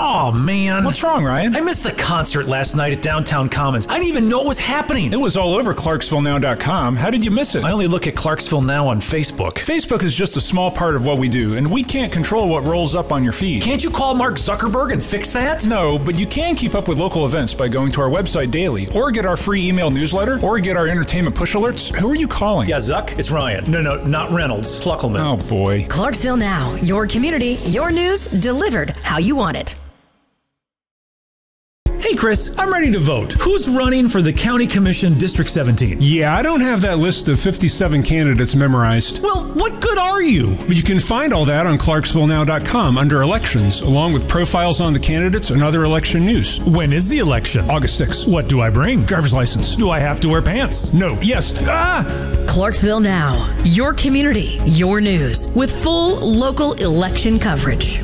Oh, man. What's wrong, Ryan? I missed the concert last night at Downtown Commons. I didn't even know it was happening. It was all over ClarksvilleNow.com. How did you miss it? I only look at Clarksville Now on Facebook. Facebook is just a small part of what we do, and we can't control what rolls up on your feed. Can't you call Mark Zuckerberg and fix that? No, but you can keep up with local events by going to our website daily, or get our free email newsletter, or get our entertainment push alerts. Who are you calling? Yeah, Zuck, it's Ryan. No, not Reynolds. Pluckelman. Oh, boy. Clarksville Now, your community, your news, delivered how you want it. Hey, Chris, I'm ready to vote. Who's running for the County Commission District 17? Yeah, I don't have that list of 57 candidates memorized. Well, what good are you? But you can find all that on ClarksvilleNow.com under elections, along with profiles on the candidates and other election news. When is the election? August 6th. What do I bring? Driver's license. Do I have to wear pants? No. Yes. Clarksville Now, your community, your news, with full local election coverage.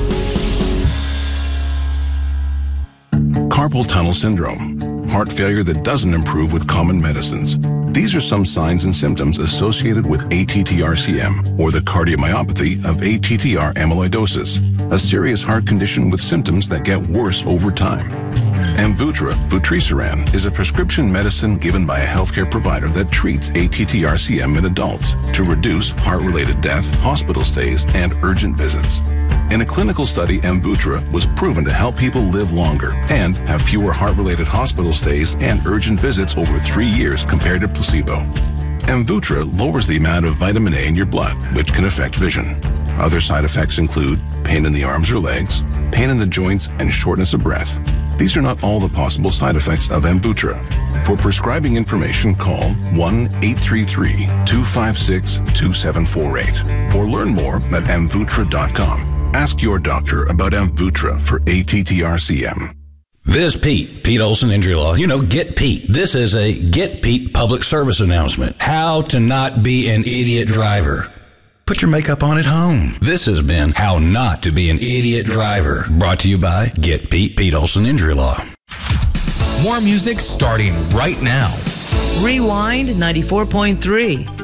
Carpal tunnel syndrome, heart failure that doesn't improve with common medicines. These are some signs and symptoms associated with ATTR-CM, or the cardiomyopathy of ATTR amyloidosis, a serious heart condition with symptoms that get worse over time. Amvuttra, vutrisiran, is a prescription medicine given by a healthcare provider that treats ATTR-CM in adults to reduce heart-related death, hospital stays, and urgent visits. In a clinical study, Amvuttra was proven to help people live longer and have fewer heart-related hospital stays and urgent visits over 3 years compared to placebo. Amvuttra lowers the amount of vitamin A in your blood, which can affect vision. Other side effects include pain in the arms or legs, pain in the joints, and shortness of breath. These are not all the possible side effects of Amvuttra. For prescribing information, call 1-833-256-2748 or learn more at amvuttra.com. Ask your doctor about Amvuttra for ATTR-CM. This Pete Olson Injury Law. You know, Get Pete. This is a Get Pete public service announcement. How to not be an idiot driver. Put your makeup on at home. This has been How Not to Be an Idiot Driver. Brought to you by Get Pete Olson Injury Law. More music starting right now. Rewind 94.3.